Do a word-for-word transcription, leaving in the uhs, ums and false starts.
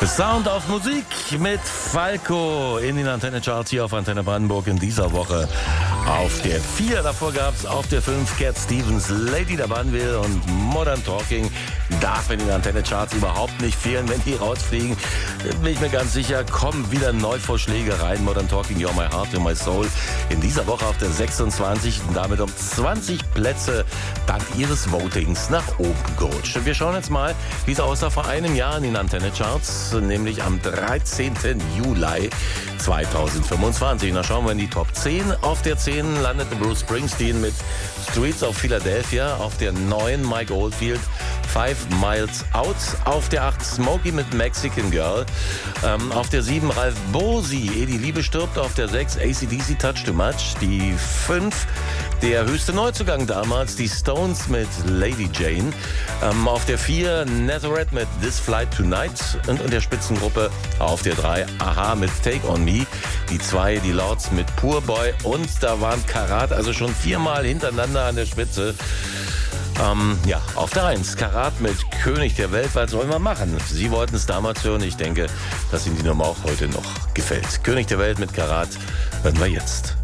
The Sound of Musik mit Falco in den Antenne Charts hier auf Antenne Brandenburg in dieser Woche auf der vier. Davor gab es auf der fünf Cat Stevens, Lady der Banville und Modern Talking. Darf in den Antenne Charts überhaupt nicht fehlen. Wenn die rausfliegen, bin ich mir ganz sicher, kommen wieder Neuvorschläge rein. Modern Talking, You're My Heart, You're My Soul. In dieser Woche auf der sechsundzwanzig und damit um zwanzig Plätze dank ihres Votings nach oben gerutscht. Und wir schauen jetzt mal, wie es aussah vor einem Jahr in den Antenne Charts, nämlich am dreizehnten Juli zweitausendfünfundzwanzig. Und da schauen wir in die Top zehn. Auf der zehn landete Bruce Springsteen mit Streets of Philadelphia. Auf der neun Mike Oldfield, Five Miles Out. Auf der acht Smokey mit Mexican Girl. Ähm, auf der sieben Ralf Bosi, Ehe die Liebe stirbt. Auf der sechs A C D C Touch Too Much. Die fünf, der höchste Neuzugang damals, die Stones mit Lady Jane. Ähm, auf der vier Nazareth mit This Flight Tonight. Und in der Spitzengruppe auf der drei Aha mit Take On Me. Die zwei, die Lords mit Poor Boy. Und da waren Karat also schon viermal hintereinander an der Spitze. Ähm, ja, auf der eins, Karat mit König der Welt, was sollen wir machen? Sie wollten es damals hören, ich denke, dass Ihnen die Nummer auch heute noch gefällt. König der Welt mit Karat hören wir jetzt.